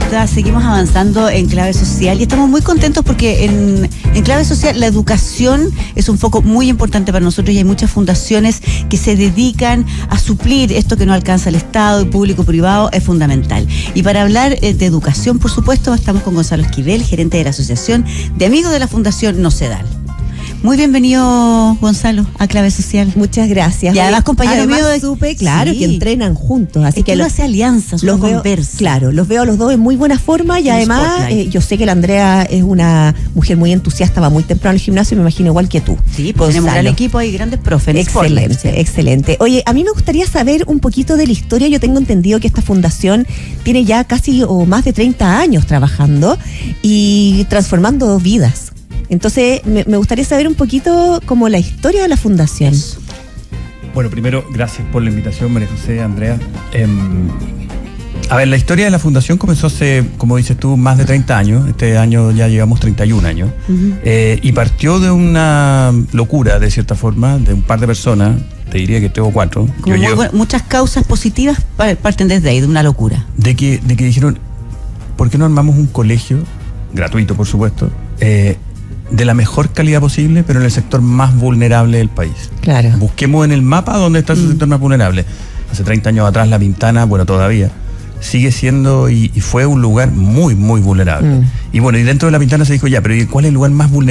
vuelta, seguimos avanzando en Clave Social y estamos muy contentos porque en Clave Social la educación es un foco muy importante para nosotros y hay muchas fundaciones que se dedican a suplir esto que no alcanza el Estado y público-privado, es fundamental. Y para hablar de educación, por supuesto, estamos con Gonzalo Esquivel, gerente de la Asociación de Amigos de la Fundación Nocedal. Muy bienvenido, Gonzalo, a Clave Social. Muchas gracias. Y además, compañero mío, supe, claro, sí, que entrenan juntos. Así que lo hace alianzas, los veo, claro, los veo a los dos en muy buena forma y además yo sé que la Andrea es una mujer muy entusiasta, va muy temprano al gimnasio, me imagino igual que tú. Sí, pues tenemos un gran equipo y grandes profes. Excelente, excelente. Oye, a mí me gustaría saber un poquito de la historia. Yo tengo entendido que esta fundación tiene ya casi o más de 30 años trabajando y transformando vidas. Entonces, me gustaría saber un poquito como la historia de la fundación. Eso. Bueno, primero, gracias por la invitación, María José, Andrea. A ver, la historia de la fundación comenzó hace, como dices tú, más de 30 años. Este año ya llevamos 31 años. Y partió de una locura, de cierta forma, de un par de personas, te diría que 3 o 4. Muchas causas positivas parten desde ahí, de una locura. De que dijeron, ¿por qué no armamos un colegio, gratuito por supuesto, de la mejor calidad posible, pero en el sector más vulnerable del país? Claro. Busquemos en el mapa dónde está ese sector más vulnerable. Hace 30 años atrás La Pintana, bueno, todavía sigue siendo y fue un lugar muy, muy vulnerable. Y bueno, y dentro de La Pintana se dijo ya, pero ¿cuál es el lugar más vulnerable?